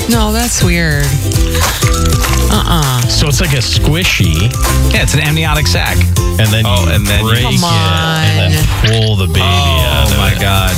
No, that's weird. So it's like a squishy, Yeah, it's an amniotic sac. and then you break Come it and then pull the baby out. Oh my God.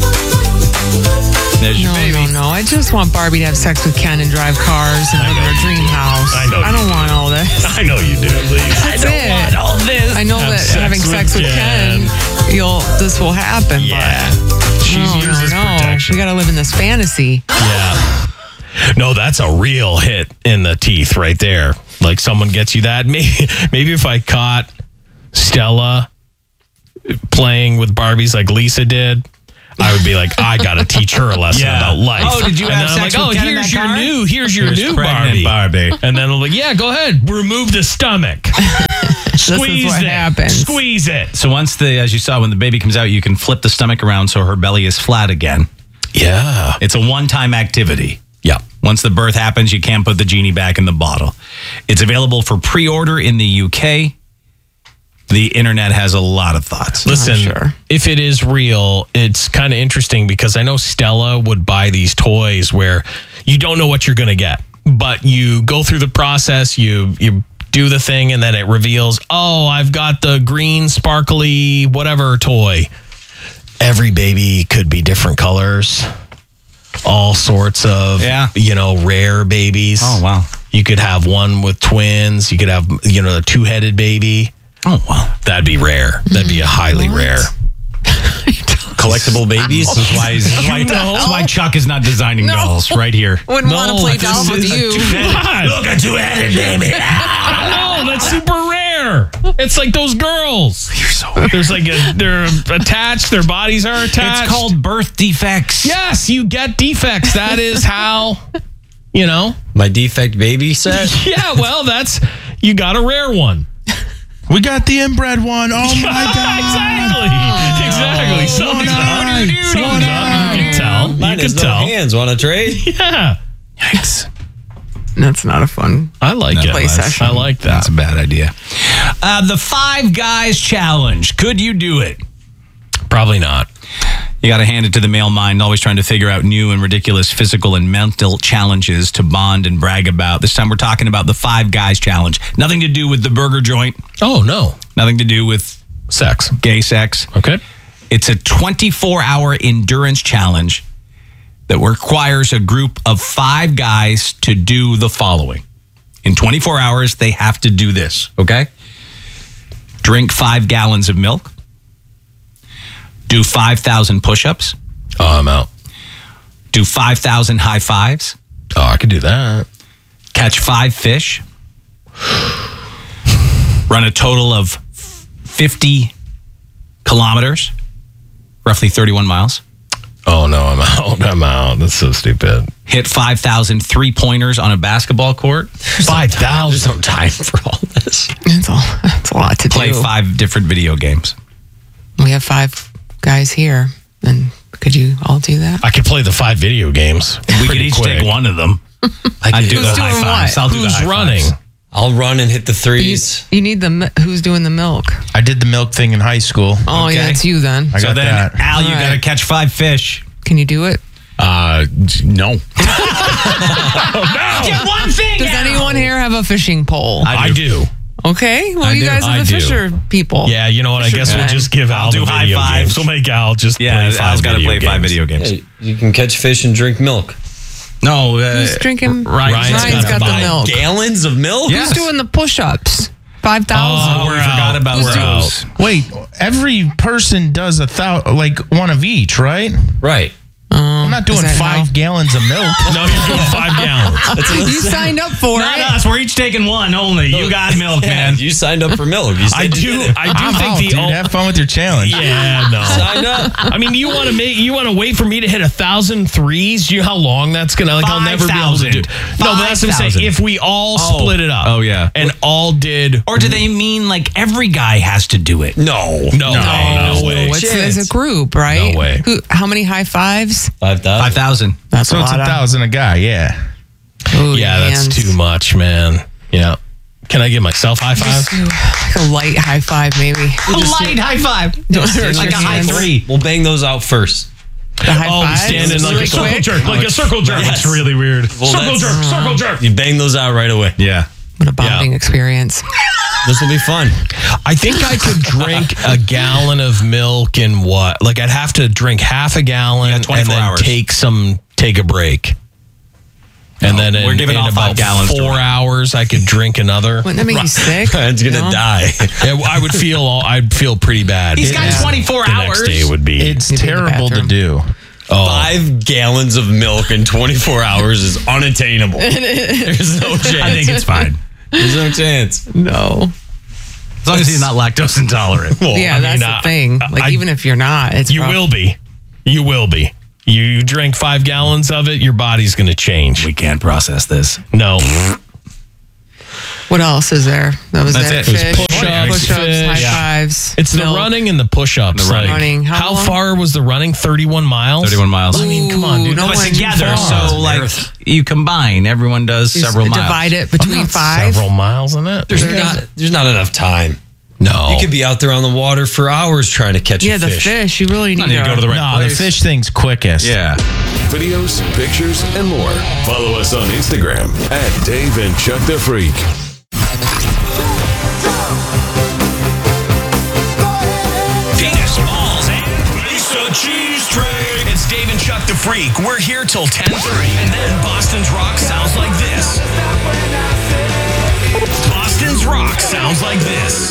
There's your baby. No. I just want Barbie to have sex with Ken and drive cars and live in her dream house. I know I don't you want all this. I know you do, Lise. That's it. all this. I know Have that having sex with Ken, this will happen. Yeah. But She uses protection. We got to live in this fantasy. Yeah. No, that's a real hit in the teeth right there. Like someone gets you that. Maybe if I caught Stella playing with Barbies like Lisa did, I would be like, I got to teach her a lesson about life. Oh, did you and have then I'm sex like, with Ken in that car? here's your new pregnant Barbie. Barbie. And then I'm like, yeah, go ahead. Remove the stomach. Squeeze what it. happens. Squeeze it. So once as you saw, when the baby comes out, you can flip the stomach around so her belly is flat again. Yeah. It's a one-time activity. Yeah. Once the birth happens, you can't put the genie back in the bottle. It's available for pre-order in the UK. The internet has a lot of thoughts. Listen, sure. if it is real, it's kind of interesting because I know Stella would buy these toys where you don't know what you're going to get, but you go through the process, you do the thing, and then it reveals, oh, I've got the green sparkly whatever toy. Every baby could be different colors, all sorts of, rare babies. Oh, wow. You could have one with twins. You could have, a two-headed baby. Oh, wow. That'd be rare. That'd be a highly rare. Collectible babies? That's why Chuck is not designing dolls right here. Wouldn't want to play dolls with you. Look, a two-headed baby. No, that's super rare. It's like those girls. You're so weird. There's like they're attached. Their bodies are attached. It's called birth defects. Yes, you get defects. That is how, My defect baby set? Yeah, well, you got a rare one. We got the inbred one. Oh my God. Exactly. Something's up. You can tell. Mine You has can no tell. hands. Want to trade? Yeah. Yikes. That's not a fun. I like it. Play session. I like that. That's a bad idea. The 5 Guys Challenge. Could you do it? Probably not. You got to hand it to the male mind, always trying to figure out new and ridiculous physical and mental challenges to bond and brag about. This time we're talking about the 5 Guys Challenge. Nothing to do with the burger joint. Oh, no. Nothing to do with Sex. gay sex. Okay. It's a 24-hour endurance challenge that requires a group of 5 guys to do the following. In 24 hours, they have to do this, okay? Drink 5 gallons of milk. Do 5,000 push-ups. Oh, I'm out. Do 5,000 high fives. Oh, I could do that. Catch 5 fish. Run a total of 50 kilometers, roughly 31 miles. Oh, no, I'm out. I'm out. That's so stupid. Hit 5,000 3-pointers on a basketball court. 5,000. There's no time for all this. It's a lot to Play do. 5 different video games. We have 5 guys here. And could you all do that? I could play the 5 video games. We could each take one of them. I'd do Who's the high doing fives. what? I'll do the Who's high running? fives. I'll run and hit the threes. You need who's doing the milk? I did the milk thing in high school. Oh, Okay. yeah, it's you then. I So got then, that. Al, you All got to right. catch 5 fish. Can you do it? No. Get one thing. Does anyone here have a fishing pole? I do. Okay, well, I you do. guys are I the do. fisher people. Yeah, you know what? I guess we'll man. just give Al I'll do the high video fives. games. We'll make Al just Yeah, play 5 Al's got to video play 5 games. video games. Hey, you can catch fish and drink milk. No, Who's drinking? Ryan's Ryan's got the buy milk. Gallons of milk? Yes. Who's doing the push-ups? 5,000. Oh, we forgot about We're those. Wait, every person does like one of each, right? Right. I'm not doing is that 5 how? gallons of milk. No, you're doing 5 gallons. You signed up for Not it. us. We're each taking one only. You got milk, man. You signed up for milk. You said I you do did it. think Oh, the dude, have fun with your challenge. Yeah, no. Sign up. I mean, you want to wait for me to hit 1,000 threes? You know how long that's gonna I'll never be able to do. 5,000. No, but that's what I'm saying. 5,000. If we all split it up, Oh, yeah. and all did, Or do they mean like every guy has to do it? No. no way. It's chance. as a group, right? No way. How many high fives? 5,000. 5,000. That's So a it's lot. 1,000 a guy, yeah. Yeah, that's too much, man. Yeah. Can I give myself high five? Like a light high five, maybe. A light high five. Don't hurt Like your a high hands. 3. We'll bang those out first. The high Oh, five? standing like Really a circle quick? jerk, like a circle jerk. Yes. It's really weird. Well, Circle jerk, circle jerk. You bang those out right away. Yeah. What a bonding experience. This will be fun. I think I could drink a gallon of milk in what? Like I'd have to drink half a gallon You and got 24 then hours. take a break. And then we're giving in all 5 about gallons to 4 Ryan. hours, I could drink another. Wouldn't that make you sick? Ryan's gonna No? die. Yeah, I'd feel pretty bad. He's got 24 the hours. next day would be. It's You'd be in the terrible to bathroom. do. 5 gallons of milk in 24 hours is unattainable. There's no chance. I think it's fine. There's no chance. No. As long as he's not lactose intolerant. Well, Yeah, I that's mean, the thing. Like, even if you're not, it's you will be. You will be. You drink 5 gallons of it, your body's going to change. We can't process this. No. What else is there? That was That's it. it. It was Fish, push-ups, push-ups, fish. high Yeah. fives. It's the milk. running and the push-ups. The running. Running. How long? far was the running? 31 miles? 31 miles. I mean, come on, dude. no But one together, far. so like you combine, everyone does Just several miles. divide it between 5. Several miles in it? There's not enough time. No. You could be out there on the water for hours trying to catch Yeah, a the fish. fish. You really need need to go to the right No, place. the fish thing's quickest. Yeah. Videos, pictures, and more. Follow us on Instagram at Dave and Chuck the Freak. Penis, balls, and Lisa Cheese Tray. It's Dave and Chuck the Freak. We're here till 10:30. And then Boston's Rock sounds like this. Boston's Rock sounds like this.